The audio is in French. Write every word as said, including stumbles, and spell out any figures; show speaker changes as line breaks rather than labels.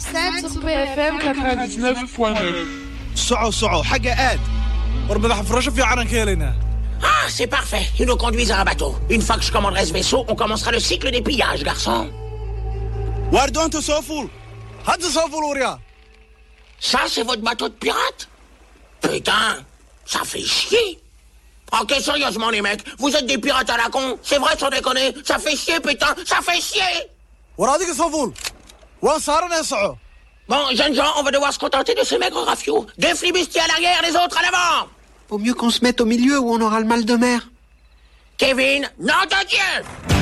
ستة sur P F M ninety-nine point nine.
صعوا صعوا حاجة آد وربنا حفرشه في عرن كيلنا.
Ah, c'est parfait. Ils nous conduisent à un bateau. Une fois que je commanderai ce vaisseau, on commencera le cycle des pillages, garçon.
واردو أنت صوفول هاد صوفول وريا.
Ça, c'est votre bateau de pirate? Putain, ça fait chier. Ok, sérieusement, les mecs, vous êtes des pirates à la con? C'est vrai, sans déconner? Ça fait chier, putain, ça fait chier.
وراديك صوفول وين صارنا يا صعو.
Bon, jeunes gens, on va devoir se contenter de ce maigre rafio. Deux flibustiers à l'arrière, les autres à l'avant.
Au mieux qu'on se mette au milieu où on aura le mal de mer.
Kevin, nom de Dieu!